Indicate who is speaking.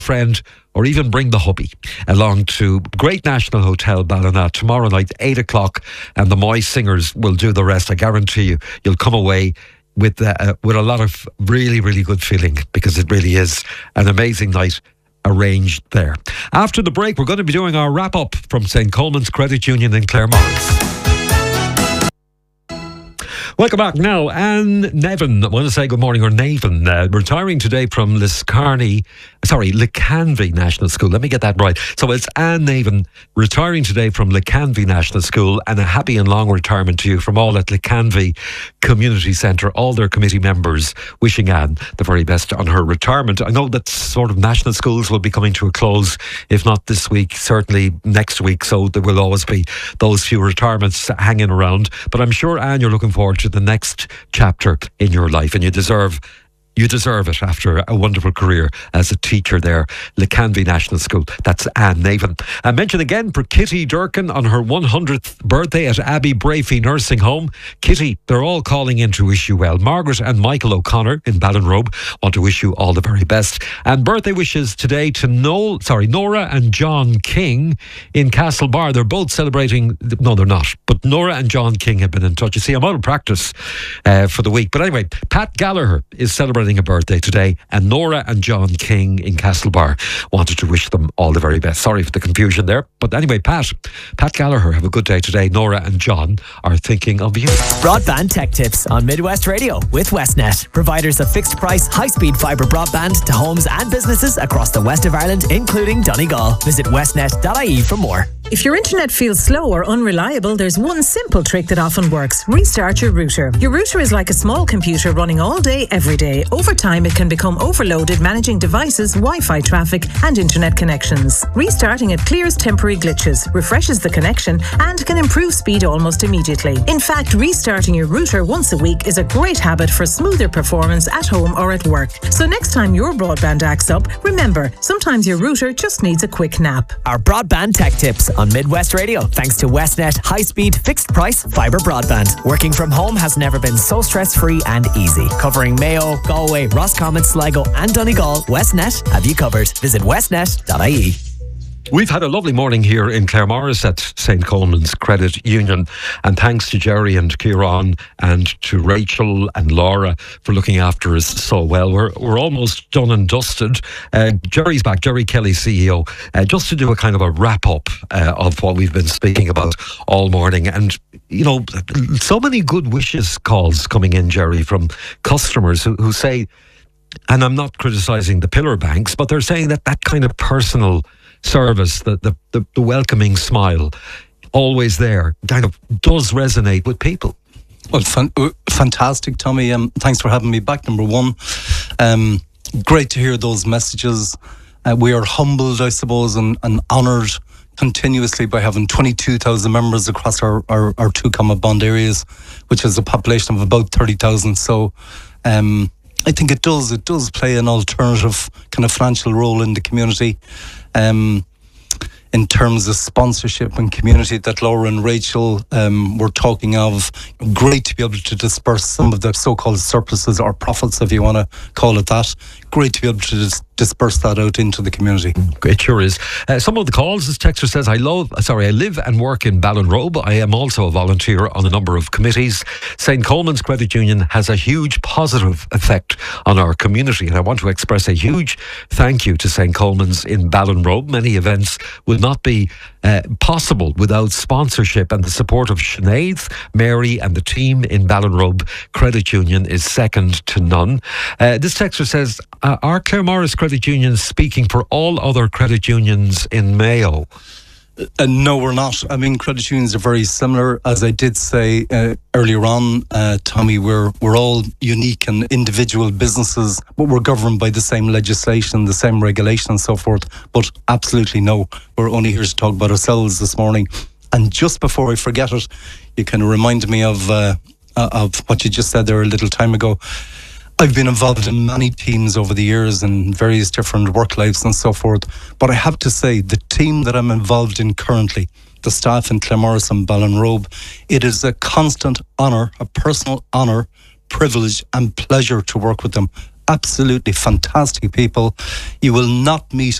Speaker 1: friend, or even bring the hubby along to Great National Hotel Ballina tomorrow night, 8 o'clock, and the Moy Singers will do the rest. I guarantee you, you'll come away with a lot of really, really good feeling, because it really is an amazing night arranged there. After the break, we're going to be doing our wrap-up from St. Coleman's Credit Union in Claremorris. Welcome back now. Anne Nevin, I want to say good morning, or Navan, retiring today from Liscarney, Lecanvy National School. Let me get that right. So it's Anne Navan retiring today from Lecanvy National School, and a happy and long retirement to you from all at Lecanvy Community Centre, all their committee members, wishing Anne the very best on her retirement. I know that sort of national schools will be coming to a close, if not this week, certainly next week, so there will always be those few retirements hanging around. But I'm sure, Anne, you're looking forward to the next chapter in your life, and you deserve it after a wonderful career as a teacher there, Lecanvy National School. That's Anne Navan. I mention again for Kitty Durkin on her 100th birthday at Abbey Brafey Nursing Home. Kitty, they're all calling in to wish you well. Margaret and Michael O'Connor in Ballinrobe want to wish you all the very best. And birthday wishes today to Nora and John King in Castlebar. They're both celebrating. No, they're not. But Nora and John King have been in touch. You see, I'm out of practice for the week. But anyway, Pat Gallagher is celebrating a birthday today, and Nora and John King in Castlebar wanted to wish them all the very best. Sorry for the confusion there, but anyway, Pat Gallagher, have a good day today. Nora and John are thinking of you.
Speaker 2: Broadband Tech Tips on Midwest Radio with Westnet, providers of fixed price high-speed fibre broadband to homes and businesses across the west of Ireland, including Donegal. Visit westnet.ie for more.
Speaker 3: If your internet feels slow or unreliable, there's one simple trick that often works. Restart your router. Your router is like a small computer running all day, every day. Over time, it can become overloaded managing devices, Wi-Fi traffic and internet connections. Restarting it clears temporary glitches, refreshes the connection and can improve speed almost immediately. In fact, restarting your router once a week is a great habit for smoother performance at home or at work. So next time your broadband acts up, remember, sometimes your router just needs a quick nap.
Speaker 2: Our Broadband Tech Tips on Midwest Radio, thanks to Westnet high-speed fixed-price fibre broadband. Working from home has never been so stress-free and easy. Covering Mayo, Galway, Roscommon, Sligo and Donegal, Westnet have you covered. Visit westnet.ie.
Speaker 1: We've had a lovely morning here in Claremorris at St. Coleman's Credit Union, and thanks to Jerry and Kieran and to Rachel and Laura for looking after us so well. We're almost done and dusted. Jerry's back, Jerry Kelly, CEO, just to do a kind of a wrap-up of what we've been speaking about all morning. And, you know, so many good wishes calls coming in, Jerry, from customers who say, and I'm not criticising the pillar banks, but they're saying that kind of personal service, the welcoming smile, always there, kind of does resonate with people.
Speaker 4: Well, fantastic, Tommy. Thanks for having me back, number one. Great to hear those messages. We are humbled, I suppose, and honoured continuously by having 22,000 members across our two comma bond areas, which is a population of about 30,000. So I think it does play an alternative kind of financial role in the community. In terms of sponsorship and community that Laura and Rachel were talking of, great to be able to disperse some of the so-called surpluses or profits, if you want to call it that. Great to be able to disperse that out into the community.
Speaker 1: It sure is. Some of the calls, this texter says, I live and work in Ballinrobe. I am also a volunteer on a number of committees. St. Coleman's Credit Union has a huge positive effect on our community, and I want to express a huge thank you to St. Coleman's in Ballinrobe. Many events would not be possible without sponsorship and the support of Sinead, Mary and the team in Ballinrobe Credit Union is second to none. This texter says, are Claremorris Credit Union speaking for all other credit unions in Mayo?
Speaker 4: No, we're not. I mean, credit unions are very similar. As I did say earlier on, Tommy, we're all unique and individual businesses, but we're governed by the same legislation, the same regulation and so forth. But absolutely no, we're only here to talk about ourselves this morning. And just before I forget it, you kind of reminded me of what you just said there a little time ago. I've been involved in many teams over the years in various different work lives and so forth. But I have to say, the team that I'm involved in currently, the staff in Claremorris and Ballinrobe, it is a constant honour, a personal honour, privilege and pleasure to work with them. absolutely fantastic people. You will not meet